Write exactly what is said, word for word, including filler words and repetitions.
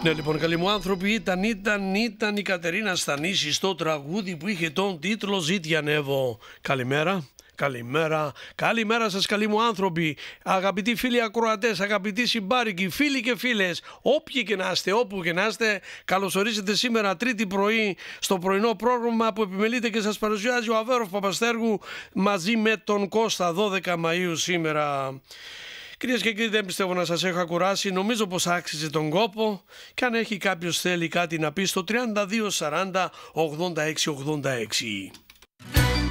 Ναι, λοιπόν, καλοί μου άνθρωποι, ήταν, ήταν, ήταν η Κατερίνα Στανίση στο τραγούδι που είχε τον τίτλο «Ζήτη ανέβω». Καλημέρα. Καλημέρα, καλημέρα σας καλοί μου άνθρωποι, αγαπητοί φίλοι ακροατές, αγαπητοί συμπάρικοι, φίλοι και φίλες, όποιοι και να είστε, όπου και να είστε, καλωσορίζετε σήμερα τρίτη πρωί στο πρωινό πρόγραμμα που επιμελείται και σας παρουσιάζει ο Αβέροφ Παπαστέργου μαζί με τον Κώστα, δώδεκα Μαΐου σήμερα. Κυρίες και κύριοι, δεν πιστεύω να σας έχω κουράσει, νομίζω πως άξιζε τον κόπο και αν έχει κάποιος θέλει κάτι να πει στο τριάντα δύο σαράντα ογδόντα έξι ογδόντα έξι.